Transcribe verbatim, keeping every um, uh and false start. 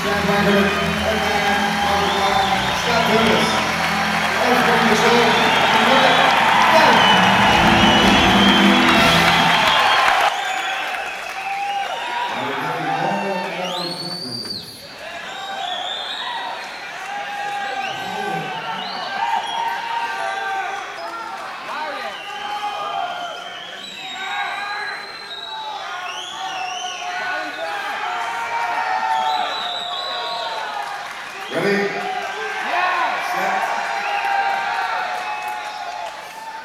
Jack Wagner, and Scott Davis. Everything you say.